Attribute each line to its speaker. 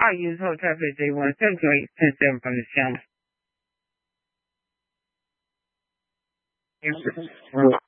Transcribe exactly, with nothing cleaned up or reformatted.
Speaker 1: I use Hotel fifty-one. Thank you, eight ten seven from the channel.